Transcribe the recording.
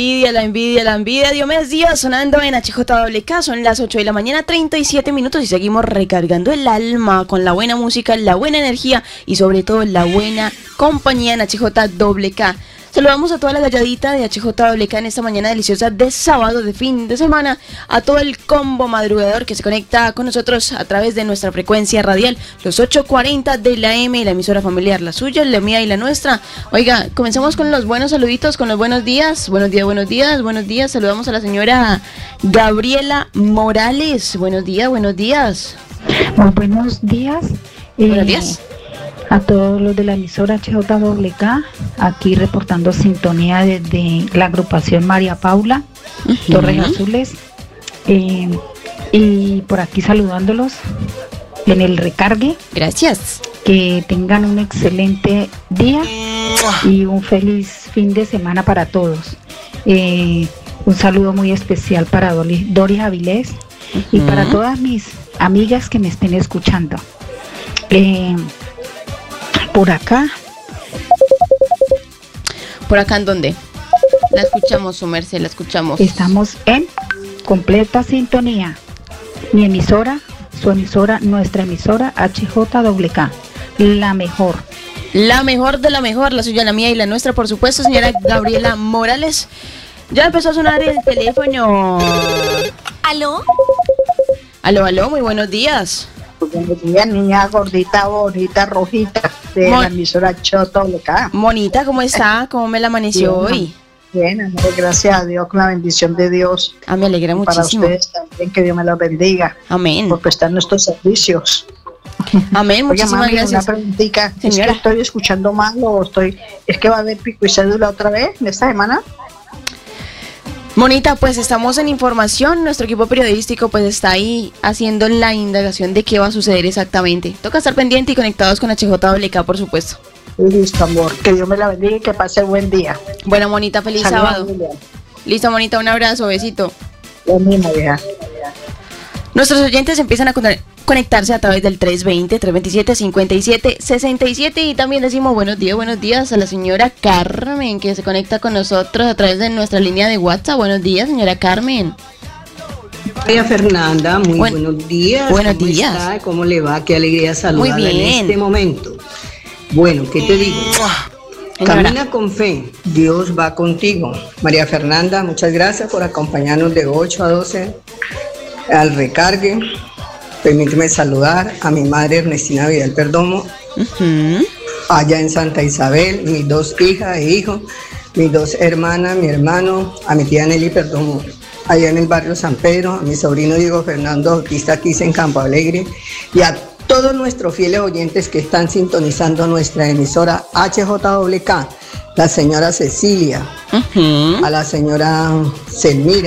La envidia, Diomedes Díaz sonando en HJWK, son las 8 de la mañana, 37 minutos y seguimos recargando el alma con la buena música, la buena energía y sobre todo la buena compañía en HJWK. Saludamos a toda la galladita de HJWK en esta mañana deliciosa de sábado, de fin de semana, a todo el combo madrugador que se conecta con nosotros a través de nuestra frecuencia radial, los 840 de la M, la emisora familiar, la suya, la mía y la nuestra. Oiga, comenzamos con los buenos saluditos, con los buenos días. Buenos días. Saludamos a la señora Gabriela Morales. Buenos días. Muy buenos días. Buenos días. A todos los de la emisora HJWK, aquí reportando sintonía desde la agrupación María Paula, Torres Azules, y por aquí saludándolos en el recargue. Gracias. Que tengan un excelente día y un feliz fin de semana para todos. Un saludo muy especial para Doris Avilés y para todas mis amigas que me estén escuchando. ¿Por acá en dónde? La escuchamos, su merced, la escuchamos. Estamos en completa sintonía. Mi emisora, su emisora, nuestra emisora HJWK, la mejor. La mejor de la mejor, la suya, la mía y la nuestra, por supuesto, señora Gabriela Morales. Ya empezó a sonar el teléfono. ¿Aló? Aló, muy buenos días. Buenos días, niña gordita, bonita, rojita, de la emisora HJWK. Monita, ¿cómo está? ¿Cómo me la amaneció hoy? Bien, amor, gracias a Dios, con la bendición de Dios. Me alegra muchísimo. Para ustedes también, que Dios me los bendiga. Amén. Porque están nuestros servicios. Amén, muchísimas gracias. Una preguntita, ¿es que estoy escuchando mal o es que va a haber pico y cédula otra vez en esta semana? Monita, pues estamos en información, nuestro equipo periodístico pues está ahí haciendo la indagación de qué va a suceder exactamente. Toca estar pendiente y conectados con HJWK, por supuesto. Listo, amor, que Dios me la bendiga y que pase buen día. Bueno, Monita, feliz sábado. Listo, Monita, un abrazo, besito. Lo mismo, vieja. Nuestros oyentes empiezan a conectarse a través del 320-327-5767 y también decimos buenos días a la señora Carmen que se conecta con nosotros a través de nuestra línea de WhatsApp. Buenos días, señora Carmen. María Fernanda, muy buenos días. Buenos días. ¿Cómo está? ¿Cómo le va? Qué alegría saludarla muy bien. En este momento. Bueno, ¿qué te digo? Señora. Camina con fe, Dios va contigo. María Fernanda, muchas gracias por acompañarnos de 8 a 12 al recargue. Permíteme saludar a mi madre Ernestina Vidal Perdomo, allá en Santa Isabel, mis dos hijas e hijos, mis dos hermanas, mi hermano, a mi tía Nelly Perdomo, allá en el barrio San Pedro, a mi sobrino Diego Fernando Bautista Quise en Campo Alegre, y a todos nuestros fieles oyentes que están sintonizando nuestra emisora HJWK, la señora Cecilia, a la señora Selmira,